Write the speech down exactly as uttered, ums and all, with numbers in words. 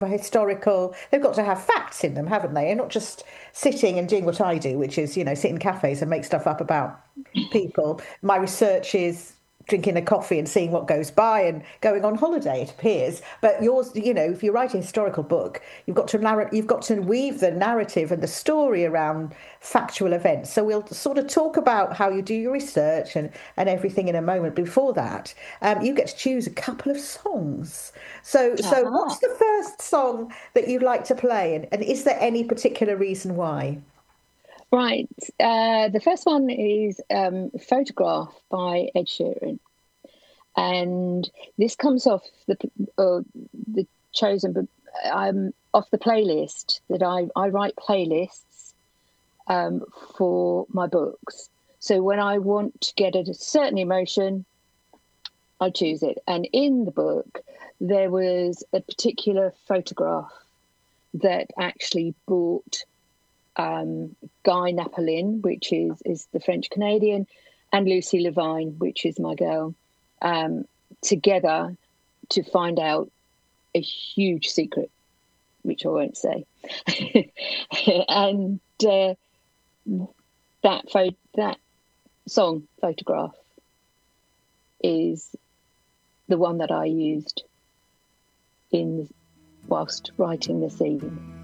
historical, they've got to have facts in them, haven't they? And not just sitting and doing what I do, which is, you know, sit in cafes and make stuff up about people. My research is drinking a coffee and seeing what goes by and going on holiday, it appears. But yours, you know, if you write a historical book, you've got to narr- you've got to weave the narrative and the story around factual events. So we'll sort of talk about how you do your research and, and everything in a moment. Before that, um, you get to choose a couple of songs. So, so Ah, what's the first song that you'd like to play, and, and is there any particular reason why? right. Uh, the first one is um, Photograph by Ed Sheeran. And this comes off the uh, the chosen um, off the playlist that I, I write playlists um, for my books. So when I want to get at a certain emotion, I choose it. And in the book, there was a particular photograph that actually brought um, Guy Napolin, which is is the French Canadian, and Lucy Levine, which is my girl, um, together to find out a huge secret, which I won't say. and uh, that pho- that song, Photograph, is the one that I used in whilst writing the scene.